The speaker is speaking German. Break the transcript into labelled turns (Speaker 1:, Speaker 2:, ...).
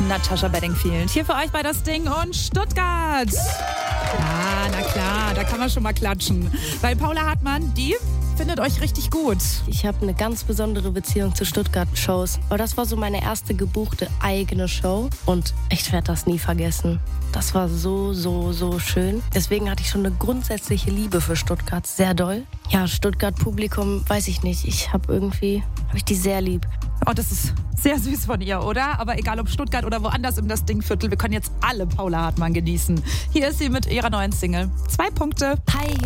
Speaker 1: Natasha Bedingfield. Hier für euch bei Das Ding und Stuttgart. Ja, na klar, da kann man schon mal klatschen. Weil Paula Hartmann, die findet euch richtig gut.
Speaker 2: Ich habe eine ganz besondere Beziehung zu Stuttgart-Shows. Aber das war so meine erste gebuchte eigene Show. Und ich werde das nie vergessen. Das war so schön. Deswegen hatte ich schon eine grundsätzliche Liebe für Stuttgart. Sehr doll. Ja, Stuttgart-Publikum, weiß ich nicht. Habe ich die sehr lieb.
Speaker 1: Oh, das ist sehr süß von ihr, oder? Aber egal ob Stuttgart oder woanders im Das Ding-Viertel, wir können jetzt alle Paula Hartmann genießen. Hier ist sie mit ihrer neuen Single. 2 Punkte.
Speaker 2: Hi,